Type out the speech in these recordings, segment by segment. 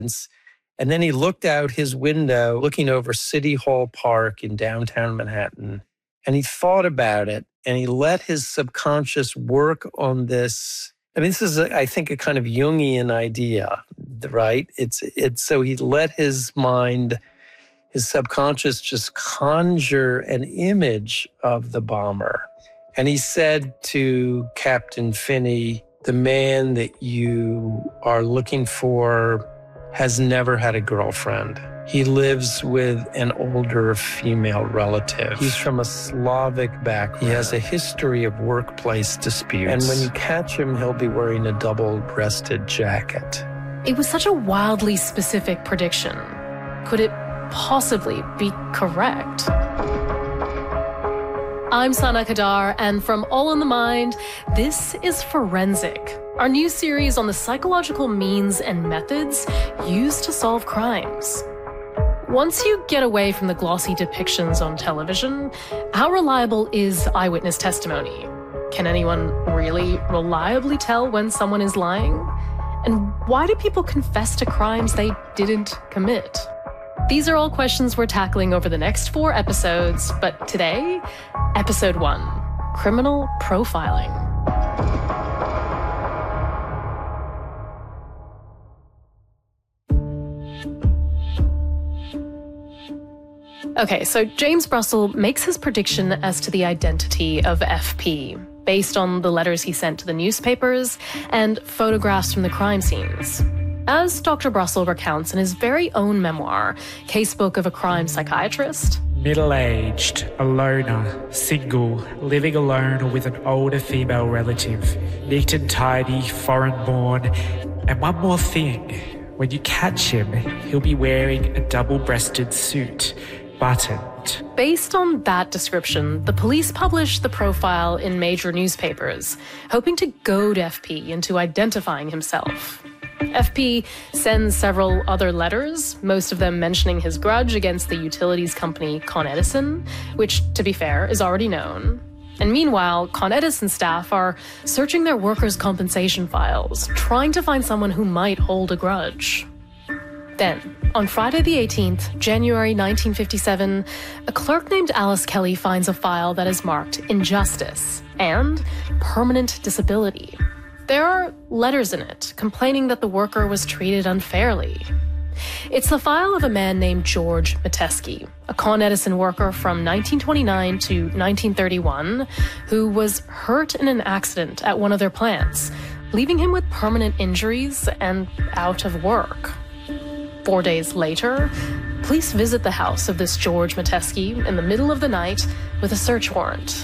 And then he looked out his window, looking over City Hall Park in downtown Manhattan, and he thought about it, and he let his subconscious work on this. I mean, this is, I think, a kind of Jungian idea, right? It's so he let his mind, his subconscious, just conjure an image of the bomber. And he said to Captain Finney, the man that you are looking for has never had a girlfriend. He lives with an older female relative. He's from a Slavic background. He has a history of workplace disputes. And when you catch him, he'll be wearing a double-breasted jacket. It was such a wildly specific prediction. Could it possibly be correct? I'm Sana Qadar, and from All in the Mind, this is Forensic, our new series on the psychological means and methods used to solve crimes. Once you get away from the glossy depictions on television, how reliable is eyewitness testimony? Can anyone really reliably tell when someone is lying? And why do people confess to crimes they didn't commit? These are all questions we're tackling over the next 4 episodes, but today, Episode 1, Criminal Profiling. Okay, so James Brussell makes his prediction as to the identity of FP, based on the letters he sent to the newspapers and photographs from the crime scenes. As Dr. Brussell recounts in his very own memoir, Casebook of a Crime Psychiatrist, middle-aged, a loner, single, living alone or with an older female relative, neat and tidy, foreign-born, and one more thing, when you catch him, he'll be wearing a double-breasted suit, buttoned. Based on that description, the police published the profile in major newspapers, hoping to goad FP into identifying himself. FP sends several other letters, most of them mentioning his grudge against the utilities company Con Edison, which, to be fair, is already known. And meanwhile, Con Edison staff are searching their workers' compensation files, trying to find someone who might hold a grudge. Then, on Friday the 18th, January 1957, a clerk named Alice Kelly finds a file that is marked Injustice and Permanent Disability. There are letters in it complaining that the worker was treated unfairly. It's the file of a man named George Metesky, a Con Edison worker from 1929 to 1931, who was hurt in an accident at one of their plants, leaving him with permanent injuries and out of work. 4 days later, police visit the house of this George Metesky in the middle of the night with a search warrant.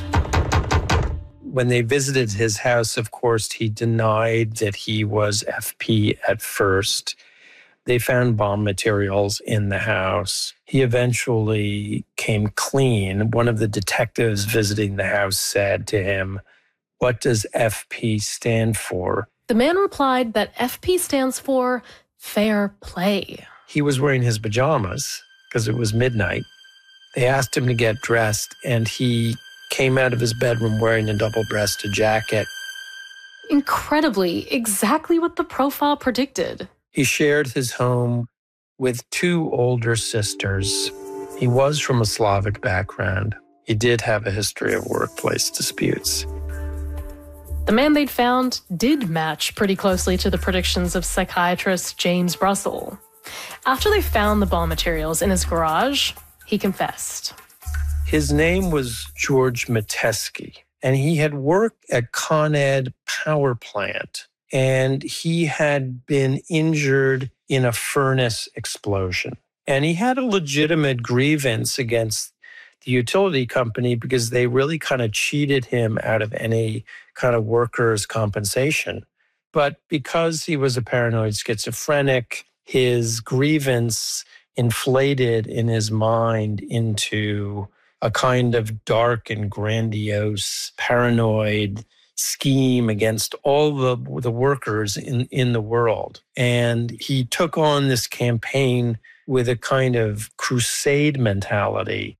When they visited his house, of course, he denied that he was FP at first. They found bomb materials in the house. He eventually came clean. One of the detectives visiting the house said to him, "What does FP stand for?" The man replied that FP stands for fair play. He was wearing his pajamas because it was midnight. They asked him to get dressed, and he came out of his bedroom wearing a double-breasted jacket. Incredibly, exactly what the profile predicted. He shared his home with 2 older sisters. He was from a Slavic background. He did have a history of workplace disputes. The man they'd found did match pretty closely to the predictions of psychiatrist James Brussell. After they found the bomb materials in his garage, he confessed. His name was George Metesky, and he had worked at Con Ed power plant, and he had been injured in a furnace explosion. And he had a legitimate grievance against the utility company because they really kind of cheated him out of any kind of workers' compensation. But because he was a paranoid schizophrenic, his grievance inflated in his mind into a kind of dark and grandiose, paranoid scheme against all the workers in the world. And he took on this campaign with a kind of crusade mentality.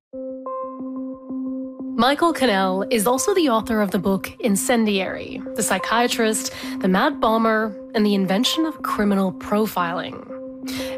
Michael Cannell is also the author of the book Incendiary, The Psychiatrist, the Mad Bomber, and the Invention of Criminal Profiling.